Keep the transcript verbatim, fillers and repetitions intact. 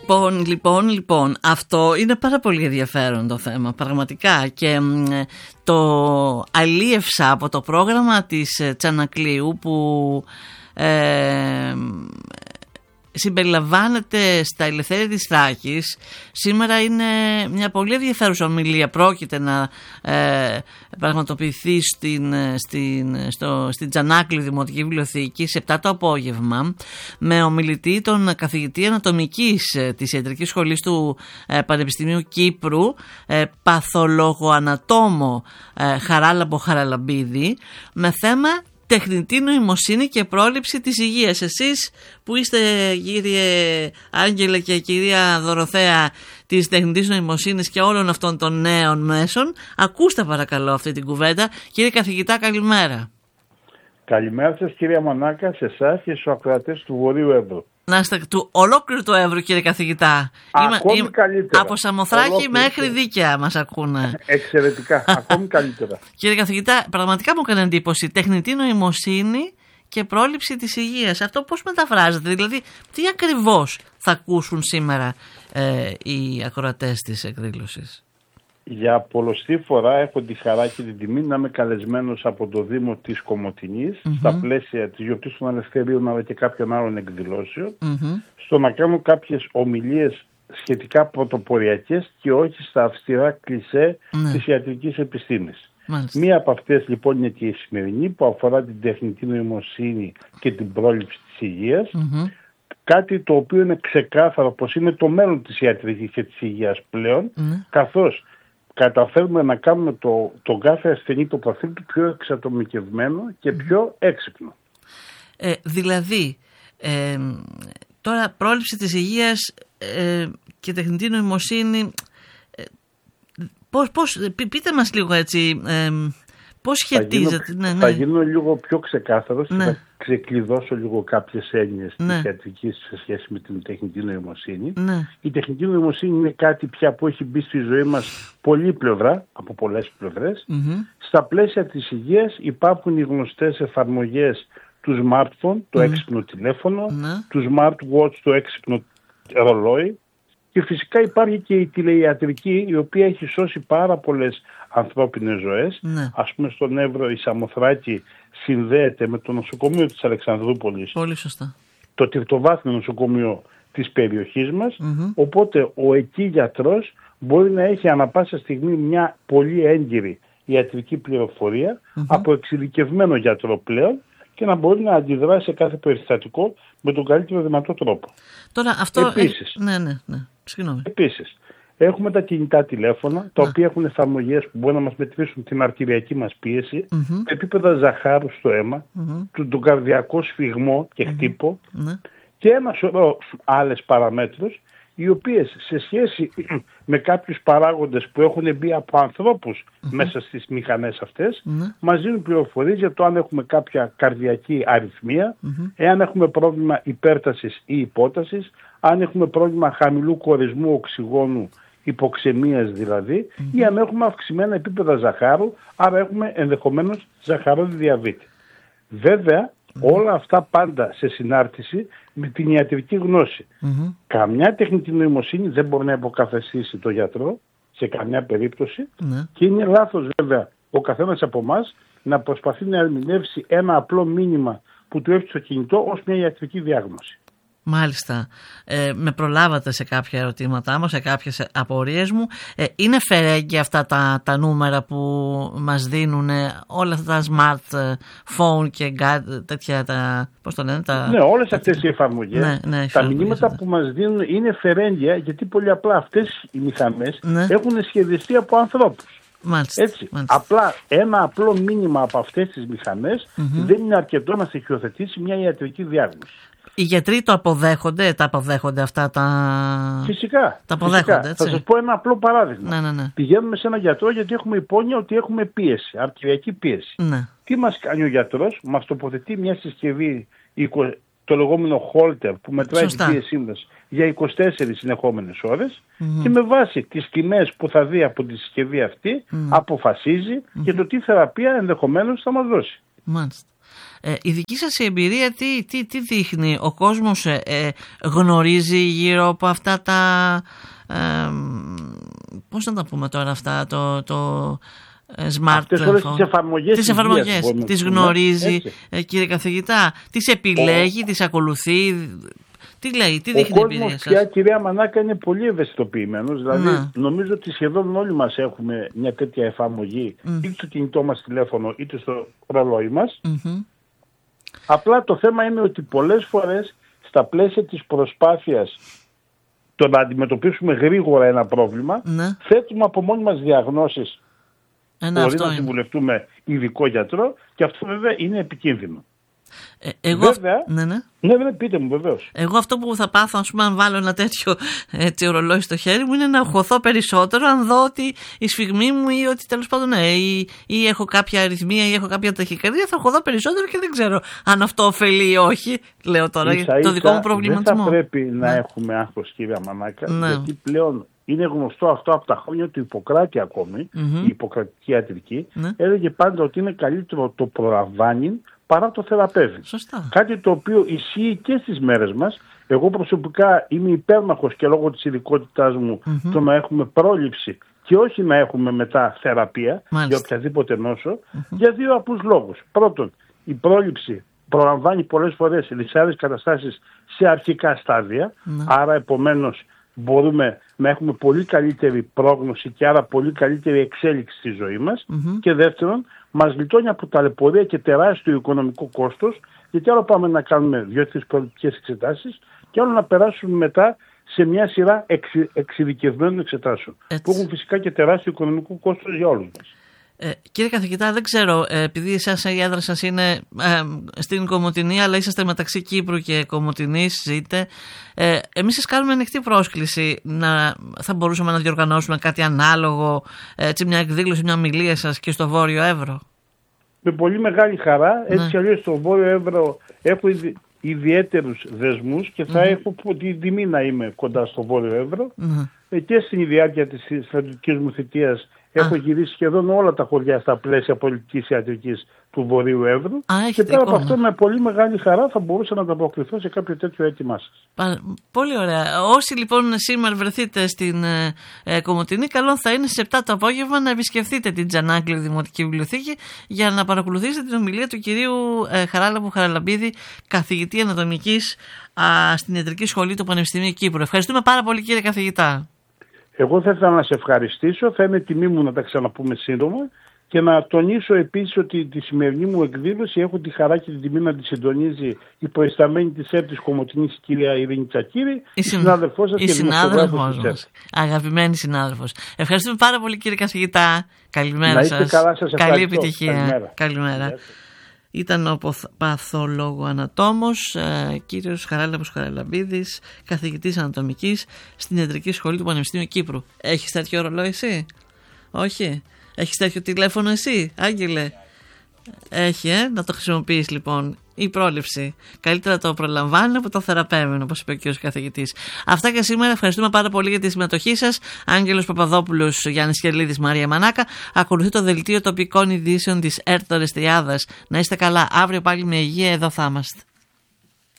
Λοιπόν, λοιπόν, λοιπόν, αυτό είναι πάρα πολύ ενδιαφέρον το θέμα, πραγματικά, και μ, το αλίευσα από το πρόγραμμα της Τσανακλείου που ε, συμπεριλαμβάνεται στα Ελευθέρια της Θράκης. Σήμερα είναι μια πολύ ενδιαφέρουσα ομιλία, πρόκειται να ε, πραγματοποιηθεί στην, στην, στο, στην Τσανάκλη Δημοτική Βιβλιοθήκη σε επτά το απόγευμα, με ομιλητή τον καθηγητή ανατομικής της Ιατρικής Σχολής του ε, Πανεπιστημίου Κύπρου, ε, παθολογοανατόμο ε, Χαράλαμπο Χαραλαμπίδη, με θέμα τεχνητή νοημοσύνη και πρόληψη της υγείας. Εσείς που είστε, κύριε Άγγελε και κυρία Δωροθέα, της τεχνητής νοημοσύνης και όλων αυτών των νέων μέσων, ακούστε παρακαλώ αυτή την κουβέντα. Κύριε καθηγητά, καλημέρα. Καλημέρα σας, κυρία Μανάκα, σε εσάς και στους ακροατές του Βορείου Εύρου. Να είστε του ολόκληρου του Εύρου, κύριε καθηγητά. Ακόμη είμαι, καλύτερα. Από Σαμοθράκη ολόκληρη μέχρι Δίκαια μας ακούνε. Εξαιρετικά, ακόμη καλύτερα. Κύριε καθηγητά, πραγματικά μου έκανε εντύπωση. Τεχνητή νοημοσύνη και πρόληψη της υγείας. Αυτό πώς μεταφράζεται, δηλαδή τι ακριβώς θα ακούσουν σήμερα ε, οι ακροατές της εκδήλωσης? Για πολλοστή φορά έχω τη χαρά και την τιμή να είμαι καλεσμένος από το Δήμο της Κομοτηνής, mm-hmm. στα πλαίσια της Γιορτής των Ελευθερίων αλλά και κάποιων άλλων εκδηλώσεων, mm-hmm. στο να κάνω κάποιες ομιλίες σχετικά πρωτοποριακές και όχι στα αυστηρά κλισέ mm-hmm. της ιατρικής επιστήμης. Μάλιστα. Μία από αυτές λοιπόν είναι και η σημερινή, που αφορά την τεχνητή νοημοσύνη και την πρόληψη της υγείας. Mm-hmm. Κάτι το οποίο είναι ξεκάθαρο πως είναι το μέλλον της ιατρικής και της υγείας πλέον, mm-hmm. καθώς καταφέρουμε να κάνουμε το, το κάθε ασθενή το προφίλ του πιο εξατομικευμένο και πιο έξυπνο. Ε, δηλαδή, ε, τώρα πρόληψη της υγείας ε, και τεχνητή νοημοσύνη, ε, πώς, πώς, πείτε μας λίγο έτσι, ε, πώς σχετίζεται? Θα γίνω, ναι, ναι. θα γίνω λίγο πιο ξεκάθαρος ναι. και θα ξεκλειδώσω λίγο κάποιες έννοιες ναι. της ιατρικής σε σχέση με την τεχνητή νοημοσύνη. Ναι. Η τεχνητή νοημοσύνη είναι κάτι πια που έχει μπει στη ζωή μας πολλή πλευρά, από πολλές πλευρές. Mm-hmm. Στα πλαίσια της υγείας υπάρχουν οι γνωστές εφαρμογές του smartphone, το mm. έξυπνο τηλέφωνο, mm. του smartwatch, το έξυπνο ρολόι, και φυσικά υπάρχει και η τηλεϊατρική, η οποία έχει σώσει πάρα πολλές ανθρώπινες ζωές. Mm. Ας πούμε στον Εύρο η Σαμοθράκη συνδέεται με το νοσοκομείο της Αλεξανδρούπολης. Πολύ σωστά. Το τριτοβάθμιο νοσοκομείο της περιοχής μας, mm-hmm. οπότε ο εκεί γιατρός μπορεί να έχει ανα πάσα στιγμή μια πολύ έγκυρη ιατρική πληροφορία mm-hmm. από εξειδικευμένο γιατρό πλέον, και να μπορεί να αντιδράσει σε κάθε περιστατικό με τον καλύτερο δυνατό τρόπο. Τώρα αυτό... Επίσης, ε... ναι, ναι, ναι. Συγγνώμη. Επίσης, έχουμε τα κινητά τηλέφωνα, τα να. οποία έχουν εφαρμογές που μπορούν να μας μετρήσουν την αρτηριακή μας πίεση, mm-hmm. επίπεδα ζαχάρου στο αίμα, mm-hmm. τον καρδιακό σφιγμό και χτύπο mm-hmm. και ένα σωρό άλλες παραμέτρους, οι οποίες σε σχέση με κάποιους παράγοντες που έχουν μπει από ανθρώπους mm-hmm. μέσα στις μηχανές αυτές, mm-hmm. μας δίνουν πληροφορίες για το αν έχουμε κάποια καρδιακή αρρυθμία, mm-hmm. εάν έχουμε πρόβλημα υπέρτασης ή υπότασης, αν έχουμε πρόβλημα χαμηλού κορισμού οξυγόνου, υποξαιμίας δηλαδή, mm-hmm. ή αν έχουμε αυξημένα επίπεδα ζαχάρου, άρα έχουμε ενδεχομένως ζαχαρόδι διαβήτη. Βέβαια, mm-hmm. όλα αυτά πάντα σε συνάρτηση με την ιατρική γνώση. Mm-hmm. Καμιά τεχνητή νοημοσύνη δεν μπορεί να υποκαθεστήσει το γιατρό σε καμιά περίπτωση, mm-hmm. και είναι λάθος βέβαια ο καθένας από εμάς να προσπαθεί να ερμηνεύσει ένα απλό μήνυμα που του έχει στο κινητό ως μια ιατρική διάγνωση. Μάλιστα. Ε, με προλάβατε σε κάποια ερωτήματά μου, σε κάποιες απορίες μου. Ε, είναι φερέγγια αυτά τα, τα νούμερα που μας δίνουν όλα αυτά τα smartphone και τέτοια τα... Πώς το λένε, τα... Ναι, όλες αυτές οι εφαρμογές, ναι, ναι, τα μηνύματα που μας δίνουν είναι φερέγγια, γιατί πολύ απλά αυτές οι μηχανές ναι. έχουν σχεδιαστεί από ανθρώπους. Μάλιστα, Έτσι. μάλιστα. Απλά ένα απλό μήνυμα από αυτές τις μηχανές mm-hmm. δεν είναι αρκετό να στοιχειοθετήσει μια ιατρική διάγνωση. Οι γιατροί το αποδέχονται, τα αποδέχονται αυτά τα... Φυσικά. Τα αποδέχονται, φυσικά. Έτσι. Θα σας πω ένα απλό παράδειγμα. Ναι, ναι, ναι. Πηγαίνουμε σε έναν γιατρό γιατί έχουμε υπόνοια ότι έχουμε πίεση, αρτηριακή πίεση. Ναι. Τι μας κάνει ο γιατρός? Μας τοποθετεί μια συσκευή, το λεγόμενο holter, που μετράει Σωστά. την πίεσή μας για είκοσι τέσσερις συνεχόμενες ώρες mm-hmm. και με βάση τις τιμές που θα δει από τη συσκευή αυτή mm-hmm. αποφασίζει mm-hmm. και το τι θεραπεία ενδεχομένως θα μας δώσει. Μάλιστα. Ε, η δική σας εμπειρία τι, τι, τι δείχνει? Ο κόσμος ε, ε, γνωρίζει γύρω από αυτά τα ε, πώς να τα πούμε τώρα αυτά, το, το smartphone, αυτές όλες τις εφαρμογές, τις, εφαρμογές, τις γνωρίζει, ε, κύριε καθηγητά, τις επιλέγει, ο... τις ακολουθεί, τι λέει, τι δείχνει η εμπειρία σας? Ο κόσμος πια, κυρία Μανάκα, είναι πολύ ευαισθητοποιημένος, δηλαδή να. νομίζω ότι σχεδόν όλοι μας έχουμε μια τέτοια εφαρμογή, mm. είτε στο κινητό μας τηλέφωνο είτε στο ρολόι μας. Mm-hmm. Απλά το θέμα είναι ότι πολλές φορές στα πλαίσια της προσπάθειας το να αντιμετωπίσουμε γρήγορα ένα πρόβλημα, ναι. θέτουμε από μόνοι μας διαγνώσεις χωρίς να συμβουλευτούμε ειδικό γιατρό, και αυτό βέβαια είναι επικίνδυνο. Ε, εγώ, βέβαια, ναι, ναι. ναι, ναι, πείτε μου βεβαίως. Εγώ αυτό που θα πάθω, ας πούμε, αν βάλω ένα τέτοιο έτσι, ορολόι στο χέρι μου, είναι να αγχωθώ περισσότερο αν δω ότι η σφιγμή μου ή ότι τέλος πάντων ναι, ή, ή έχω κάποια αριθμία ή έχω κάποια ταχυκαρδία, θα αγχωθώ περισσότερο και δεν ξέρω αν αυτό ωφελεί ή όχι. Λέω τώρα ίσα, το δικό μου προβληματισμό. Δεν θα πρέπει ναι. να έχουμε άγχος, κυρία Μανάκα, ναι. γιατί πλέον είναι γνωστό αυτό από τα χρόνια του Ιπποκράτη ακόμη, mm-hmm. η Ιπποκρατική ιατρική, ναι. έλεγε πάντα ότι είναι καλύτερο το προλαμβάνει παρά το θεραπεύει. Σωστά. Κάτι το οποίο ισχύει και στις μέρες μας. Εγώ προσωπικά είμαι υπέρμαχος και λόγω της ειδικότητάς μου mm-hmm. το να έχουμε πρόληψη και όχι να έχουμε μετά θεραπεία. Μάλιστα. Για οποιαδήποτε νόσο, mm-hmm. για δύο απλούς λόγους. Πρώτον, η πρόληψη προλαμβάνει πολλές φορές δυσάρεστες καταστάσεις σε αρχικά στάδια, mm-hmm. άρα επομένως μπορούμε να έχουμε πολύ καλύτερη πρόγνωση και άρα πολύ καλύτερη εξέλιξη στη ζωή μας. Mm-hmm. Και δεύτερον, μας γλιτώνει από ταλαιπωρία και τεράστιο οικονομικό κόστος, γιατί άλλο πάμε να κάνουμε δύο-τρεις προληπτικές εξετάσεις και άλλο να περάσουμε μετά σε μια σειρά εξ, εξειδικευμένων εξετάσεων, έτσι, που έχουν φυσικά και τεράστιο οικονομικό κόστος για όλους μας. Ε, κύριε καθηγητά, δεν ξέρω, ε, επειδή εσάς η έδρα σας είναι ε, στην Κομοτηνή, αλλά είσαστε μεταξύ Κύπρου και Κομοτηνής, ζείτε, ε, εμείς σας κάνουμε ανοιχτή πρόσκληση. Να, θα μπορούσαμε να διοργανώσουμε κάτι ανάλογο, έτσι, μια εκδήλωση, μια ομιλία σας και στο Βόρειο Εύρο? Με πολύ μεγάλη χαρά. Έτσι κι αλλιώς στο Βόρειο Εύρο έχω ιδι... ιδιαίτερους δεσμούς και θα mm. έχω την τιμή να είμαι κοντά στο Βόρειο Εύρο. Mm. Ε, και στην διάρκεια της στρατιωτικής μου θητείας έχω γυρίσει σχεδόν όλα τα χωριά στα πλαίσια πολιτικής ιατρικής του Βορείου Εύρου. Α, και πέρα από αυτό, με πολύ μεγάλη χαρά θα μπορούσα να ανταποκριθώ σε κάποιο τέτοιο αίτημά σας. Πολύ ωραία. Όσοι λοιπόν σήμερα βρεθείτε στην ε, Κομοτηνή, καλό θα είναι στις επτά το απόγευμα να επισκεφθείτε την Τζανάκλη Δημοτική Βιβλιοθήκη για να παρακολουθήσετε την ομιλία του κυρίου ε, Χαράλαμπου Χαραλαμπίδη, καθηγητή ανατομικής α, στην Ιατρική Σχολή του Πανεπιστημίου Κύπρου. Ευχαριστούμε πάρα πολύ, κύριε καθηγητά. Εγώ θα ήθελα να σε ευχαριστήσω, θα είναι τιμή μου να τα ξαναπούμε σύντομα και να τονίσω επίσης ότι τη σημερινή μου εκδήλωση έχω τη χαρά και την τιμή να τη συντονίζει η προϊσταμένη της ΕΡΤ της Κομοτηνής, η κυρία Ειρήνη Τσακύρη, η, συν... η συνάδελφός σας η και συνάδελφός μας, αγαπημένη συνάδελφος. Ευχαριστούμε πάρα πολύ, κύριε καθηγητά. Καλημέρα να είστε σας. Καλά, σας καλή επιτυχία. Καλημέρα. Καλημέρα. Ήταν ο παθολόγο ανατόμος, ε, κύριος Χαράλαμπος Χαραλαμπίδης, καθηγητής ανατομικής στην Ιατρική Σχολή του Πανεπιστημίου Κύπρου. Έχεις τέτοιο ρολόι εσύ? Όχι. Έχεις τέτοιο τηλέφωνο εσύ, Άγγελε? Έχει, ε, να το χρησιμοποιείς λοιπόν. Η πρόληψη. Καλύτερα το προλαμβάνει από το θεραπεύει, όπως είπε και ο καθηγητής. Αυτά και σήμερα. Ευχαριστούμε πάρα πολύ για τη συμμετοχή σας. Άγγελος Παπαδόπουλος, Γιάννης Κερλίδης, Μαρία Μανάκα. Ακολουθεί το δελτίο τοπικών ειδήσεων της ΕΡΤ Ορεστιάδας. Να είστε καλά. Αύριο πάλι με υγεία εδώ θα είμαστε.